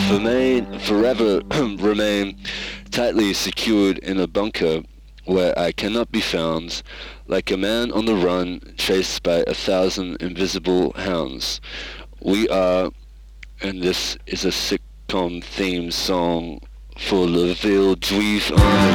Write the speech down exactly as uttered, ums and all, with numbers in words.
remain, forever remain tightly secured in a bunker where I cannot be found, like a man on the run, chased by a thousand invisible hounds. We are, and this is a sitcom theme song for Le Ville Juif on